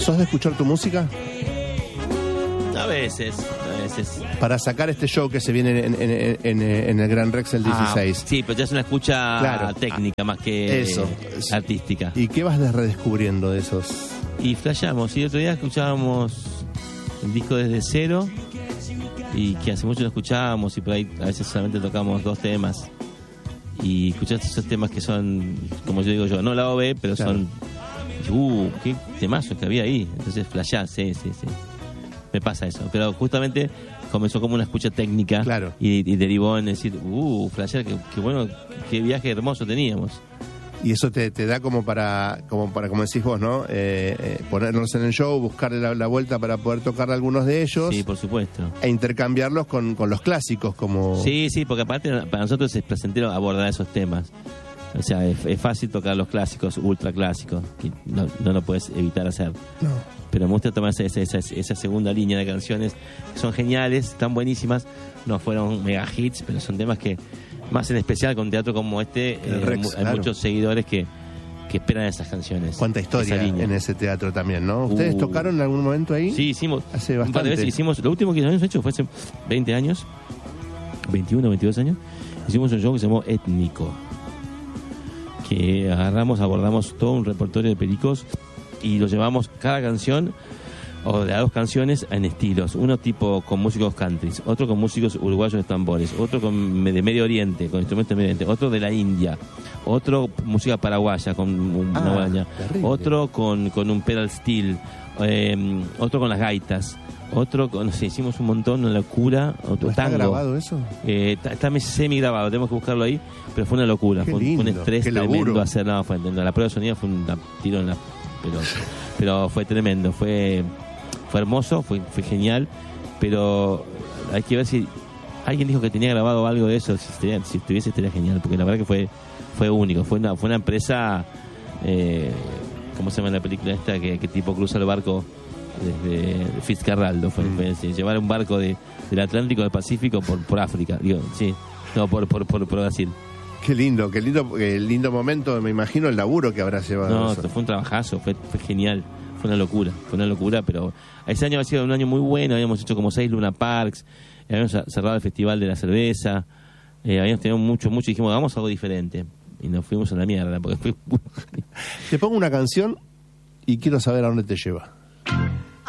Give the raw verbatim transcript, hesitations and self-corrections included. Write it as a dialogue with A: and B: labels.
A: ¿Sos de escuchar tu música?
B: A veces, a veces.
A: Para sacar este show que se viene en, en, en, en el Gran Rex el dieciséis.
B: Ah, sí, pero ya es una escucha claro. técnica más que
A: Eso.
B: artística.
A: ¿Y qué vas redescubriendo de esos?
B: Y flasheamos. Y el otro día escuchábamos el disco desde cero, y que hace mucho no escuchábamos, y por ahí a veces solamente tocamos dos temas. Y escuchaste esos temas que son, como yo digo yo, no la O B, pero claro. son... Uh, qué temazos que había ahí. Entonces flashás, sí, sí, sí. Me pasa eso, pero justamente comenzó como una escucha técnica,
A: claro.
B: y, y derivó en decir, uh, flashear, qué, qué bueno, qué viaje hermoso teníamos.
A: Y eso te, te da como para, como para, como decís vos, ¿no? Eh, eh, ponernos en el show, buscarle la, la vuelta para poder tocar algunos de ellos.
B: Sí, por supuesto.
A: E intercambiarlos con, con los clásicos, como...
B: Sí, sí, porque aparte para nosotros es placentero abordar esos temas. O sea, es, es fácil tocar los clásicos, ultra clásicos, que no, no lo puedes evitar hacer.
A: No.
B: Pero me gusta tomar esa, esa, esa segunda línea de canciones que son geniales, están buenísimas. No fueron mega hits, pero son temas que, más en especial con teatro como este, eh,
A: Rex,
B: hay
A: claro.
B: muchos seguidores que, que esperan esas canciones.
A: Cuánta historia en ese teatro también, ¿no? ¿Ustedes uh, tocaron en algún momento ahí?
B: Sí, hicimos.
A: Hace bastante.
B: Un par de veces hicimos, lo último que habíamos hecho fue hace veinte años, veintiuno, veintidós años, hicimos un show que se llamó Étnico, que agarramos, abordamos todo un repertorio de pericos y lo llevamos cada canción, o de las dos canciones, en estilos. Uno tipo con músicos countries, otro con músicos uruguayos de tambores, otro con de Medio Oriente, con instrumentos de Medio Oriente, otro de la India, otro música paraguaya con una
A: ah,
B: guadaña, otro con, con un pedal steel, eh, otro con las gaitas, otro con, no sé, hicimos un montón, una locura, otro
A: ¿Está
B: tango.
A: grabado eso?
B: Eh, está, está semi grabado, tenemos que buscarlo ahí, pero fue una locura,
A: qué
B: fue
A: lindo,
B: un estrés tremendo
A: laburo.
B: hacer, no, fue, la prueba de sonido fue un tiro en la pelota, pero fue tremendo, fue fue hermoso, fue, fue genial, pero hay que ver si alguien dijo que tenía grabado algo de eso, si, estaría, si estuviese estaría genial, porque la verdad que fue fue único, fue una fue una empresa, eh, ¿cómo se llama la película esta? Que, que tipo cruza el barco desde Fitzcarraldo, fue, mm. fue sí, llevar un barco de, del Atlántico al Pacífico por, por África, digo, sí, no, por, por, por, por Brasil.
A: Qué lindo, qué lindo, qué lindo momento, me imagino el laburo que habrá llevado.
B: No,
A: eso.
B: Fue un trabajazo, fue, fue genial, fue una locura, fue una locura, pero ese año ha sido un año muy bueno, habíamos hecho como seis Luna Parks, habíamos cerrado el Festival de la Cerveza, eh, habíamos tenido mucho, mucho, y dijimos, hagamos algo diferente, y nos fuimos a la mierda, porque fue...
A: Te pongo una canción y quiero saber a dónde te lleva.